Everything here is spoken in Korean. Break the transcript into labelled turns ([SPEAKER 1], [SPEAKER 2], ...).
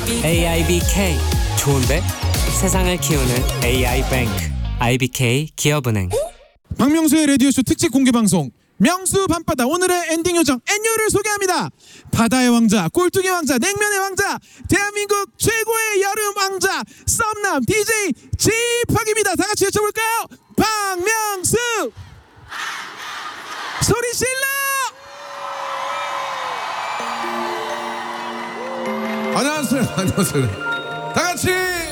[SPEAKER 1] AIBK 좋은데? 세상을 키우는 AI뱅크 IBK 기업은행.
[SPEAKER 2] 박명수의 라디오쇼 특집 공개방송 명수 밤바다. 오늘의 엔딩 요정 엔요를 소개합니다. 바다의 왕자, 꼴뚜기 왕자, 냉면의 왕자, 대한민국 최고의 여름 왕자 썸남 DJ 지팍입니다. 다 같이 외쳐볼까요? 박명수 소리 질러.
[SPEAKER 3] 안녕하세요.